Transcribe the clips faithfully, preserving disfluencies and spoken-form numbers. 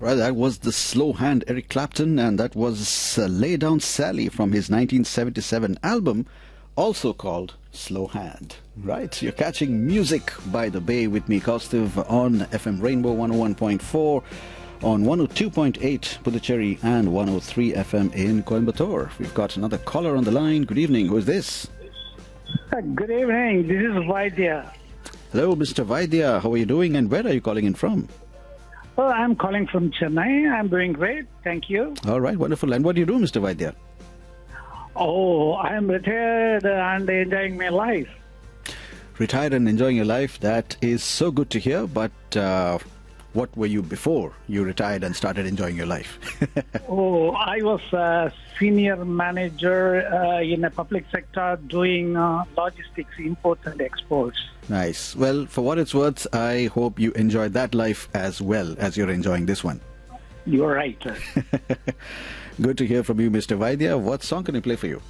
Right, that was the slow hand Eric Clapton, and that was uh, Lay Down Sally from his nineteen seventy-seven album, also called Slow Hand. Right, you're catching Music by the Bay with me, Kaustav, on F M Rainbow one oh one point four, on one oh two point eight Puducherry, and one oh three F M in Coimbatore. We've got another caller on the line. Good evening. Who is this? Uh, Good evening. This is Vaidya. Hello, Mister Vaidya. How are you doing, and where are you calling in from? Well, I'm calling from Chennai. I'm doing great. Thank you. All right, wonderful. And what do you do, Mister Vaidya? Oh, I'm retired and enjoying my life. Retired and enjoying your life. That is so good to hear. But uh, what were you before you retired and started enjoying your life? Oh, I was a senior manager uh, in a public sector doing uh, logistics, imports and exports. Nice. Well, for what it's worth, I hope you enjoyed that life as well as you're enjoying this one. You're right. Good to hear from you, Mister Vaidya. What song can I play for you?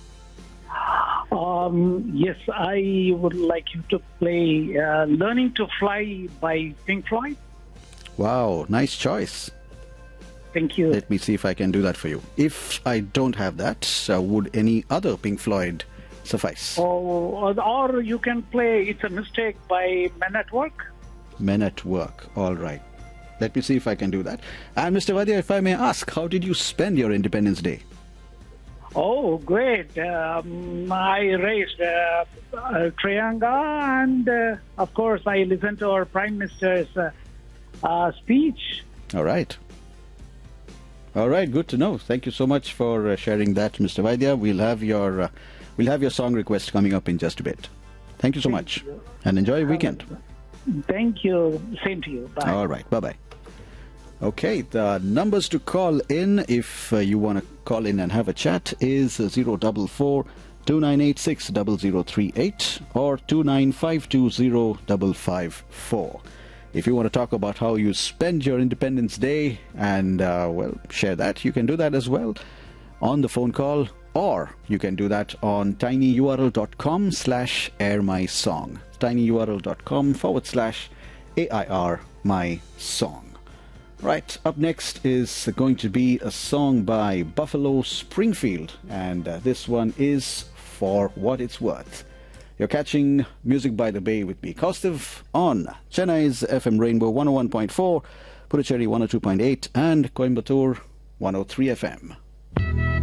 Um, yes, I would like you to play uh, Learning to Fly by Pink Floyd. Wow, nice choice. Thank you. Let me see if I can do that for you. If I don't have that, uh, would any other Pink Floyd suffice? Oh, or you can play It's a Mistake by Men at Work. Men at Work. All right. Let me see if I can do that. And Mister Vaidya, if I may ask, how did you spend your Independence Day? Oh, great. Um, I raised uh, uh, Trianga, and uh, of course I listened to our Prime Minister's uh, uh, speech. All right. All right, good to know. Thank you so much for uh, sharing that, Mister Vaidya. We'll have your uh, we'll have your song request coming up in just a bit. Thank you so Thank much, you. and enjoy your weekend. Thank you. Same to you. Bye. All right, bye-bye. Okay, the numbers to call in if uh, you want to call in and have a chat is zero four four, two nine eight six, zero zero three eight or two nine five two zero five five four. If you want to talk about how you spend your Independence Day and, uh, well, share that, you can do that as well on the phone call, or you can do that on tinyurl.com slash airmysong. tinyurl.com forward slash A-I-R my song. Right, up next is going to be a song by Buffalo Springfield, and uh, this one is For What It's Worth. You're catching Music by the Bay with me, Kaustav, on Chennai's F M Rainbow one oh one point four, Puducherry one oh two point eight, and Coimbatore one oh three F M.